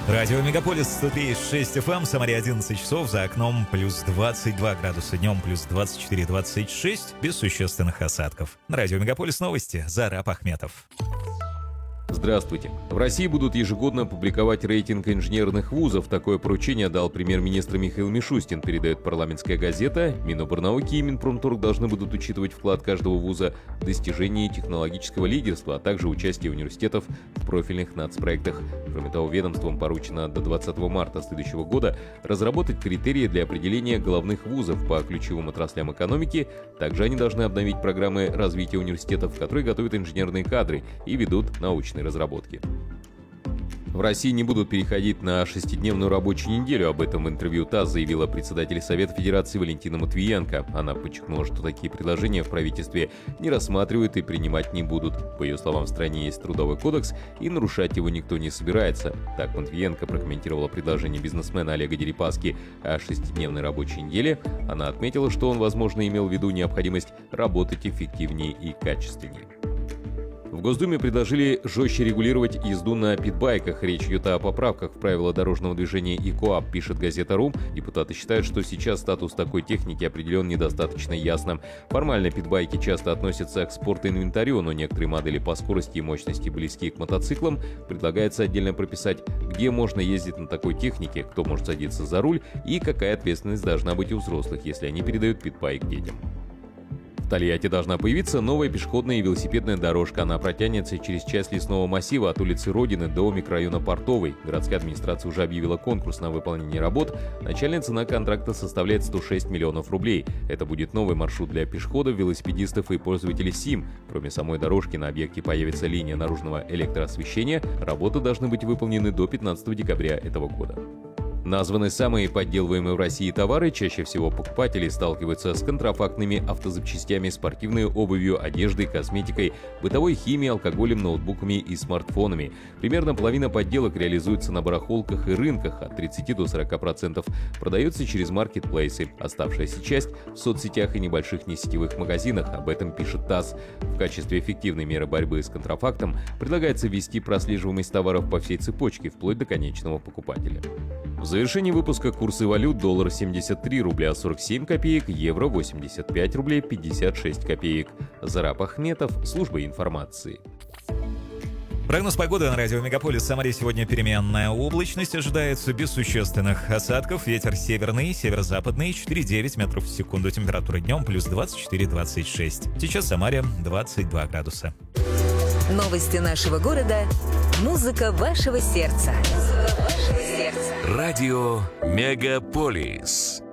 Радио Мегаполис 103,6 FM, Самаре 11 часов, за окном плюс 22 градуса, днем плюс 24-26, без существенных осадков. На Радио Мегаполис новости, Зараб Ахметов. Здравствуйте. В России будут ежегодно публиковать рейтинг инженерных вузов. Такое поручение дал премьер-министр Михаил Мишустин, передает парламентская газета. Миноборнауки и Минпромторг должны будут учитывать вклад каждого вуза в достижении технологического лидерства, а также участие университетов в профильных нацпроектах. Кроме того, ведомствам поручено до 20 марта следующего года разработать критерии для определения главных вузов по ключевым отраслям экономики. Также они должны обновить программы развития университетов, которые готовят инженерные кадры и ведут научные разработки. В России не будут переходить на 6-дневную рабочую неделю. Об этом в интервью ТАСС заявила председатель Совета Федерации Валентина Матвиенко. Она подчеркнула, что такие предложения в правительстве не рассматривают и принимать не будут. По ее словам, в стране есть трудовой кодекс, и нарушать его никто не собирается. Так Матвиенко прокомментировала предложение бизнесмена Олега Дерипаски о 6-дневной рабочей неделе. Она отметила, что он, возможно, имел в виду необходимость работать эффективнее и качественнее. В Госдуме предложили жестче регулировать езду на питбайках. Речь идет о поправках в правила дорожного движения и КоАП, пишет газета «Ру». Депутаты считают, что сейчас статус такой техники определен недостаточно ясно. Формально питбайки часто относятся к спортинвентарю, но некоторые модели по скорости и мощности близкие к мотоциклам. Предлагается отдельно прописать, где можно ездить на такой технике, кто может садиться за руль и какая ответственность должна быть у взрослых, если они передают питбайк детям. В Тольятти должна появиться новая пешеходная и велосипедная дорожка. Она протянется через часть лесного массива от улицы Родины до микрорайона Портовой. Городская администрация уже объявила конкурс на выполнение работ. Начальная цена контракта составляет 106 миллионов рублей. Это будет новый маршрут для пешеходов, велосипедистов и пользователей СИМ. Кроме самой дорожки, на объекте появится линия наружного электроосвещения. Работы должны быть выполнены до 15 декабря этого года. Названы самые подделываемые в России товары. Чаще всего покупатели сталкиваются с контрафактными автозапчастями, спортивной обувью, одеждой, косметикой, бытовой химией, алкоголем, ноутбуками и смартфонами. Примерно половина подделок реализуется на барахолках и рынках, от 30 до 40% продается через маркетплейсы. Оставшаяся часть в соцсетях и небольших несетевых магазинах. Об этом пишет ТАСС. В качестве эффективной меры борьбы с контрафактом предлагается ввести прослеживаемость товаров по всей цепочке, вплоть до конечного покупателя. В завершении выпуска курсы валют: доллар 73 рубля 47 копеек, евро 85 рублей 56 копеек. Зараб Ахметов, служба информации. Прогноз погоды на радио Мегаполис. В Самаре сегодня переменная облачность, ожидается без существенных осадков. Ветер северный, северо-западный, 4,9 метров в секунду. Температура днем плюс 24-26. Сейчас в Самаре 22 градуса. Новости нашего города. Музыка вашего сердца. Радио Мегаполис.